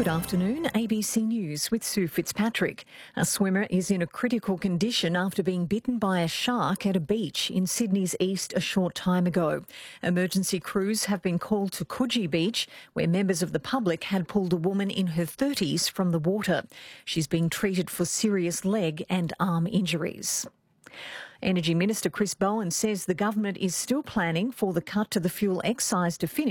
Good afternoon, ABC News with Sue Fitzpatrick. A swimmer is in a critical condition after being bitten by a shark at a beach in Sydney's east a short time ago. Emergency crews have been called to Coogee Beach, where members of the public had pulled a woman in her 30s from the water. She's being treated for serious leg and arm injuries. Energy Minister Chris Bowen says the government is still planning for the cut to the fuel excise to finish